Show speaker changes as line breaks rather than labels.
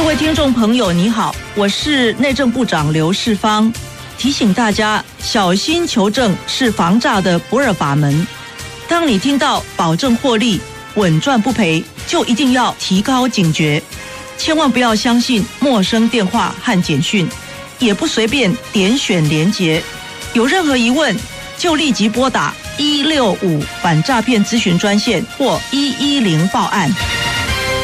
位听众朋友，你好，我是内政部长刘世芳，提醒大家小心求证是防诈的不二法门。当你听到保证获利、稳赚不赔，就一定要提高警觉，千万不要相信陌生电话和简讯，也不随便点选连结。有任何疑问，就立即拨打165反诈骗咨询专线或110报案。